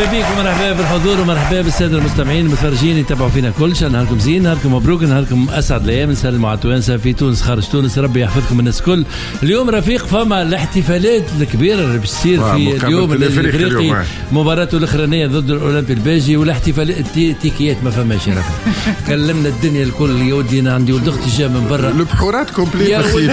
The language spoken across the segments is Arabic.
بيكم ومرحبا بالحضور ومرحبا بالساده المستمعين المتفرجين يتابعوا فينا كل شيء. نهاركم زين، نهاركم مبروك، نهاركم اسعد الايام. نسلموا على التوانسه في تونس خارج تونس، ربي يحفظكم الناس الكل. اليوم رفيق فما الاحتفالات الكبيره اللي باش تصير في اليوم الافريقي، مباراته الاخرانيه ضد الاولمبي البلجي، والاحتفال التيكيات ما فماش يا رفيق. كلمنا الدنيا الكل يا ودي، انا عندي ولد اختي جا من برا البحورات كومبلي،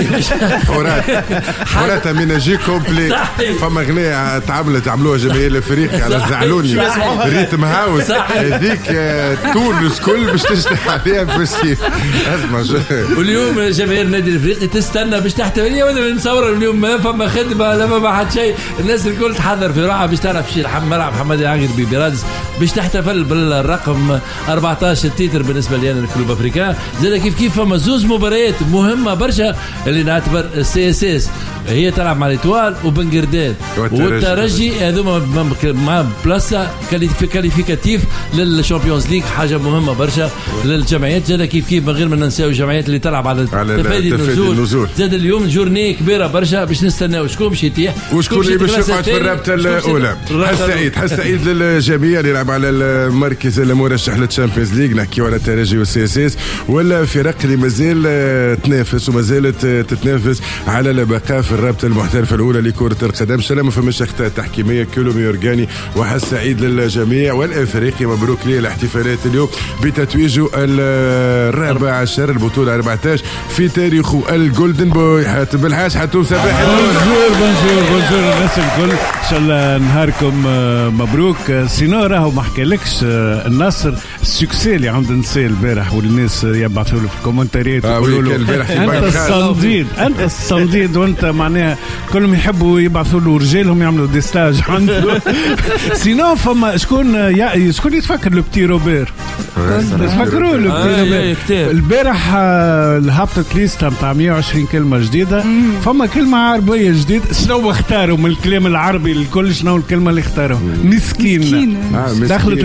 بحورات مناجي كومبلي. فما غنية عملوها جماهير الافريقي على زعلوني ريتم هاوس هذيك تونس كل باش تجتمع عليها بسيط. واليوم جماهير النادي الافريقي تستنى باش تحتفل. وانا نصور اليوم ما فما خدمه لا ما حد شيء، الناس الكل تحضر في راحه باش تعرف شي ملعب حمادي عاقل ببيرادس باش تحتفل بالرقم 14 تيتر بالنسبه لي انا الكلوب افريكان. زي كيف فما زوز مباريات مهمه برشا اللي نعتبر السي اس اس هي تلعب مع الاتوال وبنجردان والترجي، هذوما مع بلاسا في كاليفيكاتيف للشامبيونز ليج، حاجه مهمه برشا للجمعيات. زاد كيف من غير ما ننساو الجمعيات اللي تلعب على تفادي النزول. زاد اليوم جورني كبيره برشا باش نستناو شكون باش يتيح وشكون اللي باش يقعد في الرابطه الاولى. حس سعيد للجميع اللي يلعب على المركز المرشح للتشامبيونز ليج، نحكيو على الترجي والسي اس اس، ولا فرق اللي مازال تنافس ومازالت تتنافس على البقاء في الرابطه المحترفه الاولى لكره القدم. ان شاء الله ما فماش اخطاء تحكيميه، كلهم يورجاني وحس سعيد للجميع. والافريقي مبروك ليه الاحتفالات اليوم بتتويجه الرابع عشر، البطوله 14 في تاريخه. الجولدن بوي حاتم بالحاج. حاتم صباح بونجور الناس الكل، ان شاء الله نهاركم مبروك. سينو راهو ما حكالكش النصر السكسي اللي عند نسي البارح، والناس يبعثوا له في الكومنتاريات يقولوا له انت الصنديد وانت معناها كلهم يحبوا يبعثوا له رجالهم يعملوا ديستاج عنده. سينو فما شكون يتفكر لو بتي روبير، تفكروا لو بتي روبير البارح هبطت ليستا نتاع 120 كلمه جديده. فما كلمه عربيه جديده، شنو اختاروا من الكلام العربي الكل؟ شنو الكلمه اللي اختاروا؟ مسكين. دخلت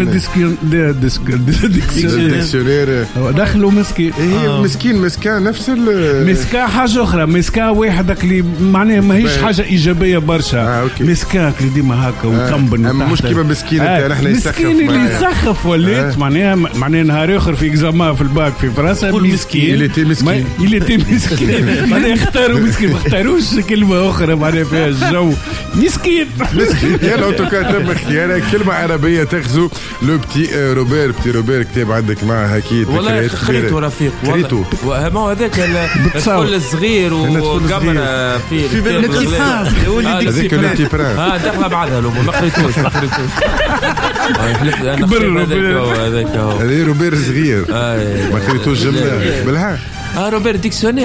الديكسيونير دخلوا مسكين. مسكان نفس مسكان حاجه اخرى. مسكان واحد اللي معناها ماهيش حاجه ايجابيه برشا. مسكان اللي ديما هكا وطنبن مش كيما مسكين نحن مسكين اللي يسخف وليت معناها نهار اخر في اكزامان في الباك في فرنسا مسكين اللي تي مسكين معناها اختاروا مسكين، ما اختاروش كلمه اخرى معناها فيها الجو مسكين. يلا انتو كاتب اختيار كلمه عربيه تغزو لو بتي روبير. بتي روبير كتاب عندك معها اكيد والله قريته رفيق والله ما هو هذاك الكل الصغير وكاميرا في هذاك التي بران دخل بعدها لو ما قريتوش هذاك هذا روبير صغير ما قريتوش جمله بالها. روبير ديكسيونير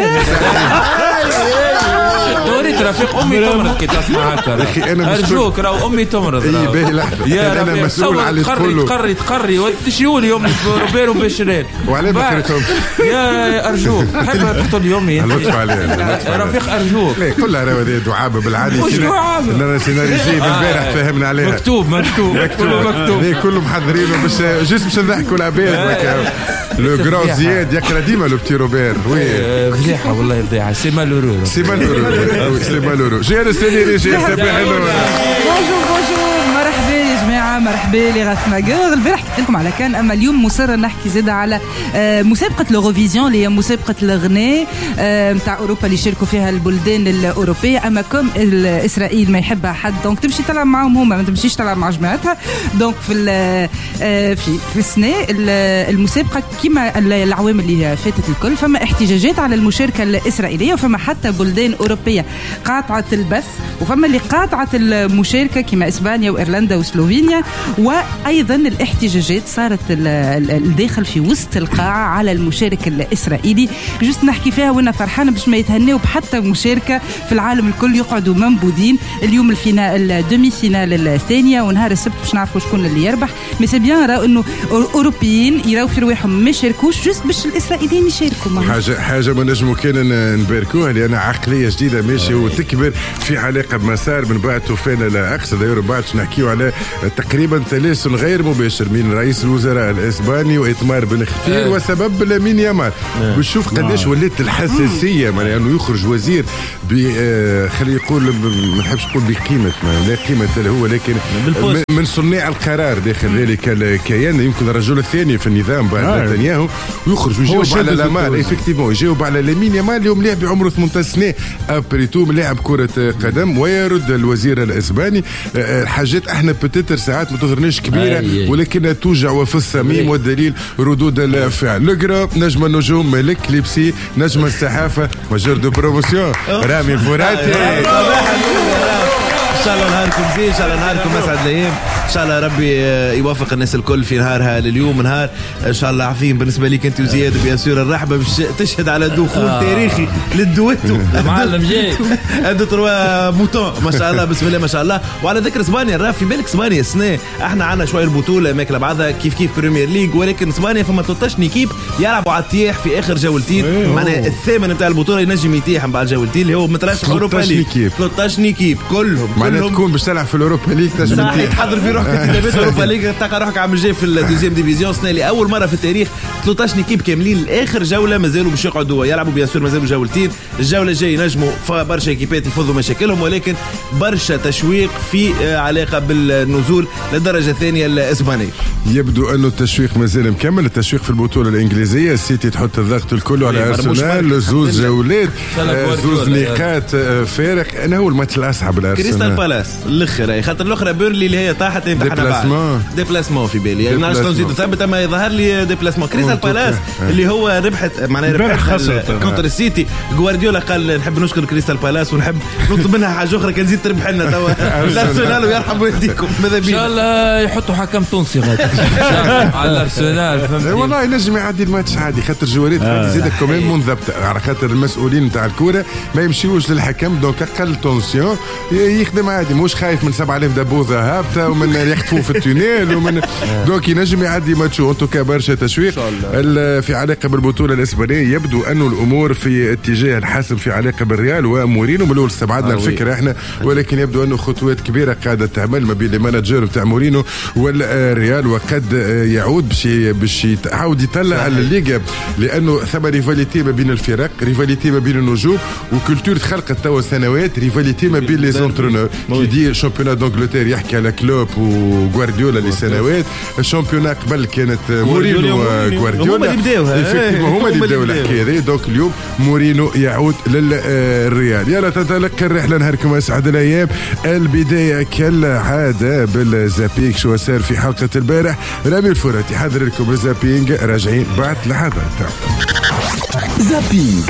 دوريت رفيق امي تمرض كي تسمع هكا. اخي انا ارجوك راهو امي تمرض. باهي لحظه انا مسؤول على كله. تقري وتشيول يوم روبير وبشرين وعلى ما قريتهم يا ارجوك حب تقتل يومي لطف عليه رفيق ارجوك. كلها راهو دعابه بالعادي. سيناريوهات امبارح تفهمنا عليها مكتوب كله محضرينه باش جست نضحكوا العباد. لو جران زياد يقرا ديما لو بتي روبير. فضيحه والله فضيحه. سي مالورو سي مالورو. جير السنيري جير صباح النور. بونجور مرحبا يا جماعه، مرحبا لي غاسماغور. البارح حكيت لكم على كان، اما اليوم مصر نحكي زاده على مسابقه لوروفيزيون اللي هي مسابقه الغناء نتاع اوروبا اللي يشاركوا فيها البلدان الاوروبيه. اما كم اسرائيل ما يحبها حد دونك تمشي تلعب معهم هما، ما تمشيش تلعب مع جماعتها. دونك في السنه المسابقه كما العوام اللي فاتت الكل فما احتجاجات على المشاركه الاسرائيليه، وفما حتى بلدان اوروبيه قاطعه البث، وفما اللي قاطعه المشاركه كما اسبانيا وايرلندا وسلوفينيا. وايضا الاحتجاجات صارت الداخل في وسط القاعه على المشارك الاسرائيلي. جست نحكي فيها وانا فرحانه باش ما يتهناو بحتى مشاركه في العالم الكل، يقعدوا منبوذين. اليوم الدومي فينال الثانيه، ونهار السبت باش نعرفوا شكون اللي يربح. مي سي بيان راهو انه اوروبيين يراو في رواحهم ما يشاركوش جست باش الاسرائيليين يشاركوا معهم. حاجه ما نجموا كان نباركوها لان عقليه جديده ماشيه وتكبر في علاقه بمسار من بعد توفان لا اقصد. بعد نحكيو على تقريبا تقريبا تلاسل غير مباشر بين رئيس الوزراء الاسباني وإتمار بن خفير وسبب لامين يامال. بنشوف قداش ولات الحساسيه معناها انه يخرج وزير خلي يقول ما نحبش نقول بقيمه لا قيمه له هو، لكن من صناع القرار داخل ذلك الكيان، يمكن الرجل الثاني في النظام بعد نتنياهو، ويخرج ويجاوب على لامال ايفيكتيفون، يجاوب على لامين يامال اليوم لاعب بعمره 18 سنه ابريتو لاعب كره قدم. ويرد الوزير الاسباني حاجات احنا بتتر ساعات ما تظهرناش كبيره ولكنها توجع وفي الصميم، والدليل ردود الفعل. لقرا نجم النجوم ملك ليبسي، نجم الصحافه ماجور دو بروموسيون رامي الفوراتي. ان شاء الله نهاركم زين، ان شاء الله نهاركم اسعد الايام، ان شاء الله ربي يوفق الناس الكل في نهارها لليوم، نهار ان شاء الله عظيم بالنسبه ليك انت وزياد بيان سور. الرحبه باش تشهد على دخول تاريخي للدويتو معلم جاي عنده 3 موتون ما شاء الله بسم الله ما شاء الله. وعلى ذكر اسبانيا، راه في بالك اسبانيا السنه احنا عندنا شويه البطوله ماكله بعضها كيف بريمير ليج، ولكن اسبانيا فما 13 نيكيب يلعبوا على التياح في اخر جولتين، معناها الثامن نتاع البطوله ينجم يتيح بعد جولتين اللي هو مترشح اوروبا ليج. 13 نيكيب كلهم تكون باش تلعب في الاوروبا ليج تنجم تحضر في روحك انتدابات اوروبا ليج، تلقى روحك عام الجاي في الدوزيام ديفيزيون. السنه اللي اول مره في التاريخ 13 نيكيب كاملين لاخر جوله مازالوا باش يقعدوا يلعبوا بيان سور، مازالوا جولتين. الجوله الجايه نجموا برشا ايكيبات يفضوا مشاكلهم، ولكن برشا تشويق في علاقه بالنزول للدرجه الثانيه الاسبانيه. يبدو انه التشويق مازال مكمل، التشويق في البطوله الانجليزيه، السيتي تحط الضغط الكل على ارسنال، زوز جولات زوز نقاط فارق. انا هو الماتش الاصعب الارسنال كريستال بالاس الاخر، خاطر الاخرى بيرلي اللي هي طاحت ديبلاسمون في بالي، يعني نعرفش نزيد ثابت اما يظهر لي ديبلاسمون. كريستال بالاس اللي هو ربحت معناها ربحت كونتر السيتي. غوارديولا قال نحب نشكر كريستال بالاس ونحب نطلب منها حاجه اخرى كان زيد تربح لنا توا الارسنال ويرحم والديكم. ماذا بينا والله يحطوا حكم تونسي غادي على الارسنال، فهمت؟ والله ينجم يعدي الماتش عادي، خاطر جواريت عادي زيد كمان منضبطه، على خاطر المسؤولين نتاع الكوره ما يمشيوش للحكم، دونك اقل تونسيون يخدم عادي، مش خايف من 7000 دبوزه هابطه ومن يخطفوه في التونيل ومن دونك ينجم يعدي ماتشو. انتو برشا تشويق في علاقه بالبطوله الاسبانيه. يبدو انه الامور في اتجاه الحاسم في علاقه بالريال ومورينو. من الاول استبعدنا الفكره احنا، ولكن يبدو انه خطوات كبيره قاعده تعمل ما بين المانجر نتاع مورينو والريال، وقد يعود باش يعاود يطلع الليغا، لانه ثم ريفاليتي ما بين الفرق، ريفاليتي ما بين النجوم، وكولتور تخلقت توا سنوات، ريفاليتي ما بين لي زونترونور. كي دي شامبيونات دونجلتير يحكي على كلوب وغوارديولا لسنوات، الشامبيونات قبل كانت مورينو وغوارديولا، هما اللي بداوا الحكايه هذه. دونك اليوم مورينو يعود للريال. يلا تنطلق الرحله، نهاركم اسعد الايام. البدايه كالعاده بالزابينغ، شو صار في حلقه البارح. رامي الفوراتي يحضر لكم الزابينغ، راجعين بعد لحظات. زابينغ.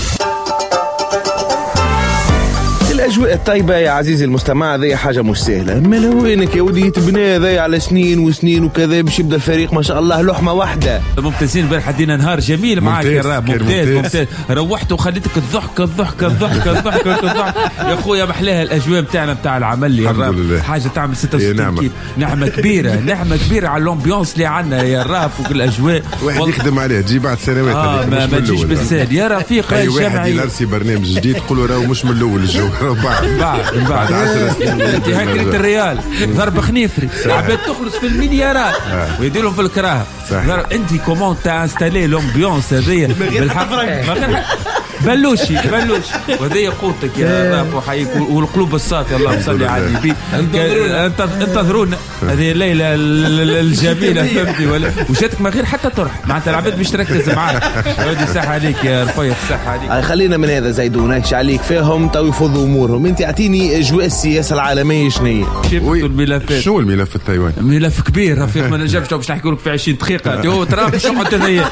الأجواء الطيبة يا عزيزي المستمع ذي حاجة مش سهلة، ما وينك يا ودي تبني ذي على سنين وسنين وكذا باش يبدا الفريق ما شاء الله لحمة واحدة. ممتازين البارح، حدينا نهار جميل معك يا راب، ممتاز. روحت وخليتك الضحك يا خويا، محلاها الأجواء بتاعنا بتاع العمل يا راب، حاجة تعمل 66 نعمة كبيرة على الامبيونس اللي عندنا يا راب والأجواء. واحد يخدم عليه تجي بعد سنوات ما تجيش بالسهل يا رفيق. أي واحد يرسي برنامج جديد قولوا راهو مش من الأول الجو بعد 10 سنين. انت هكرة الريال ضرب خنيفري، عباد تخلص في المليارات ويديرهم في الكراهه. انت كومون تانستالي لومبيونس هذيا بالحق بلوشي وهذه قوتك يا راب وحيك والقلوب الصافيه. اللهم صل على النبي. انتظرونا هذه الليله الجميله، فهمتي ولا وشاتك ما غير حتى طرح معناتها العباد باش تركز معاك. ودي صح عليك يا رفيق، صح عليك. خلينا من هذا زيدون ايش عليك فيهم تو يفضوا امورهم. انت اعطيني اجواء السياسه العالميه شنو هي؟ الملفات. شو الملف التايواني؟ ملف كبير رفيق، ما نجمش باش نحكي لك في 20 دقيقه. هو ترى شو قلت هذيا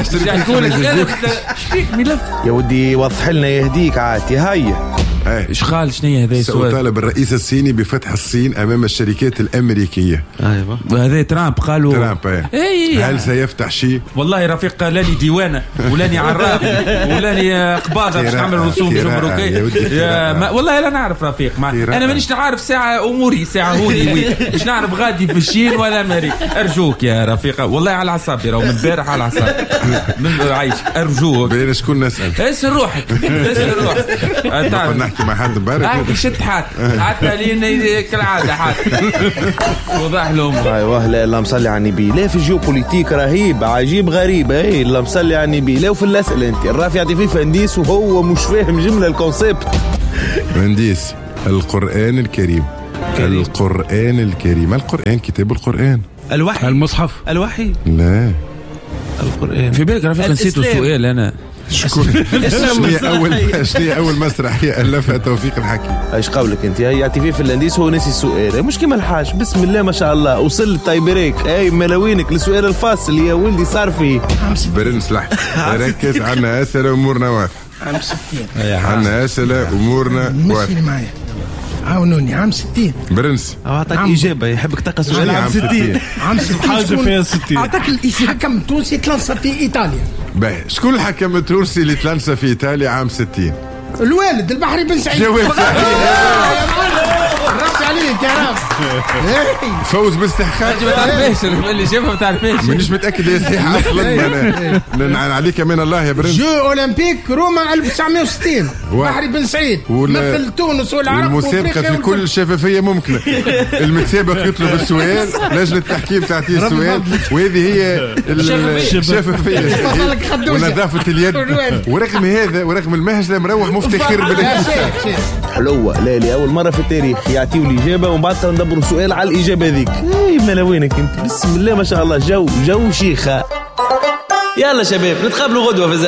شفيك ملف يا ودي وضح لنا يهديك عادي. هيا ايش قال شنو هذا السؤال؟ طالب الرئيس الصيني بفتح الصين امام الشركات الامريكيه. ايوه وهذا ترامب قالوا هل سيفتح شيء؟ والله رفيق لاني ديوانه ولاني عراف ولاني قباضه باش نعمل رسوم جمركيه. والله لا نعرف رفيق، انا مانيش نعرف ساعه اموري ساعه هوني مش نعرف غادي في الصين ولا امريكا. ارجوك يا رفيق والله على اعصابي، راهو من البارح على اعصابي من عايش. ارجوك بين شكون نسال؟ اسال روحك تعرف نحكي مع حد مبارك شد حتى لين كالعاده حتى وضح لهم. ايوه لا الله مصلي على النبي. لا في الجيوبوليتيك رهيب عجيب غريب. اي الله مصلي على النبي. لا وفي الاسئله انت الرافع يعطي فيه فنديس وهو مش فاهم جمله الكونسيبت. فنديس القرآن الكريم. القرآن الكريم. القرآن كتاب القرآن. الوحي. المصحف. الوحي. لا القرآن. في بالك رفيق نسيت السؤال أنا. شنو أول مسرحية ألفها توفيق الحكيم؟ ايش قولك انت؟ هي يعطي فيه فنلنديس هو نسي السؤال مش كما الحاج. بسم الله ما شاء الله وصل طيبريك. اي ملاوينك لسؤال الفاصل يا ولدي صار فيه برنس لحظة ركز. عنا أسئلة أمورنا واضحة. عام 60 عنا أسئلة أمورنا واضحة. معايا عاونوني. عام 60 برنس أعطاك إجابة يحبك تلقى سؤال. عام 60 عام 60 حاجة فيها 60. أعطاك الحكم التونسي تلنصة في إيطاليا. باهي شكون الحكم التونسي اللي تلنصة في إيطاليا عام 60؟ الوالد البحري بن سعيد. جواب صحيح. ربي عليك يا رب. فوز باستحقاق. ما تعرفش اللي جابها ما تعرفش. مانيش متأكد هي صحيحة أصلا. أنا عليك من الله يا برنس. جو أولمبيك روما 1960 بحري بن سعيد مثل تونس والعرب. والمسابقة في كل شفافية ممكنة. المتسابق يطلب السؤال لجنة التحكيم تعطيه السؤال وهذه هي الشفافية ونظافة اليد. ورغم هذا ورغم المهزلة مروح مفتخر بالإجابة. حلوة. لا لي أول مرة في التاريخ يعطيوا الإجابة ومن بعد ندبروا سؤال على الإجابة ذيك. اي ملاوينك انت بسم الله ما شاء الله. جو شيخة. يلا شباب نتقابلوا غدوة في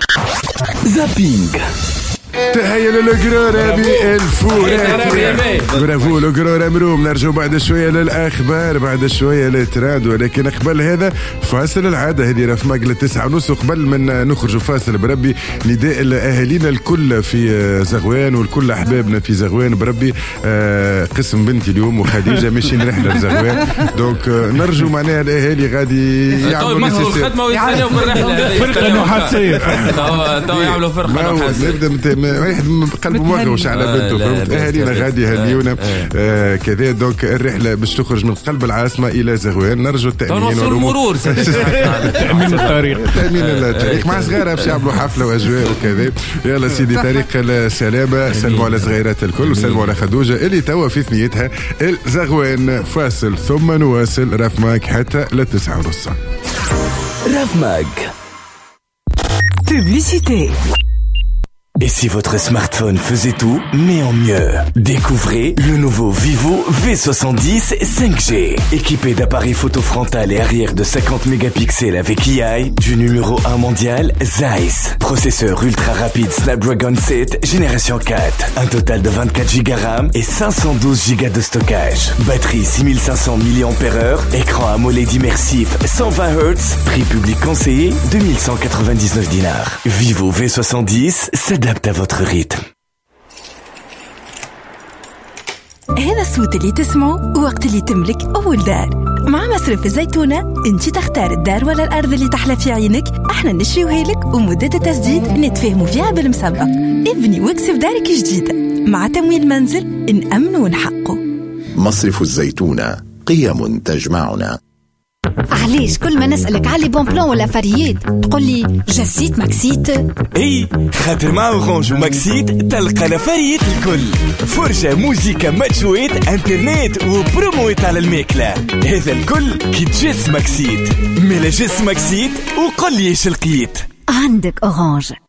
زابينج. تحية للقرارة الفوراتي. برافو القرارة مروم. نرجو بعد شوية للأخبار بعد شوية للتراد ولكن قبل هذا فاصل العادة هذه رف مقلة 9:30. وقبل من نخرجوا فاصل بربي نداء لأهالينا الكل في زغوان والكل أحبابنا في زغوان بربي. قسم بنتي اليوم وخديجة ماشيين رحلة لزغوان دونك نرجو معناها الأهالي غادي يعملوا الخدمة ويستناو في الرحلة. فرقة نحاسية. تو يعملوا فرقة نحاسية. واحد قلبه مغوش على بنته فهمت. اهالينا غادي يهنيونا كذا دونك الرحله باش تخرج من قلب العاصمه الى زغوان. نرجو التامين والمرور. تامين الطريق. تامين الطريق مع صغار باش يعملوا حفله واجواء وكذا. يلا سيدي طريق السلامه. سلموا على صغيرات الكل وسلموا على خدوجه اللي توا في ثنيتها الزغوان. فاصل ثم نواصل. راف ماك حتى ل 9:30. راف ماك. Publicité. Et si votre smartphone faisait tout, mais en mieux? Découvrez le nouveau Vivo V70 5G. Équipé d'appareils photo frontal et arrière de 50 mégapixels avec AI, du numéro 1 mondial, Zeiss. Processeur ultra rapide Snapdragon 7, génération 4. Un total de 24 Go RAM et 512 Go de stockage. Batterie 6500 mAh, écran AMOLED immersif 120 Hz, prix public conseillé 2199 dinars. Vivo V70 s'adapte à votre rythme. هذا الصوت اللي تسمعه وقت اللي تملك أول دار. مع مصرف الزيتونة انت تختار الدار ولا الأرض اللي تحلى في عينك. احنا نشريوها لك ومدة التسديد نتفاهموا فيها بالمسابقة. ابني واكسب دارك جديدة مع تمويل منزل نأمن ونحقه. مصرف الزيتونة قيم تجمعنا. علاش كل ما نسألك على بون بلان ولا فريات تقول لي جسيت ماكسيت؟ اي خاطر مع اورانج وماكسيت تلقى لفريات الكل. فرجة موسيقى ماتشويت انترنت وبرومويت على الماكلة. هذا الكل كي تجس ماكسيت. ملا جس ماكسيت وقل لي ايش لقيت. عندك اورانج.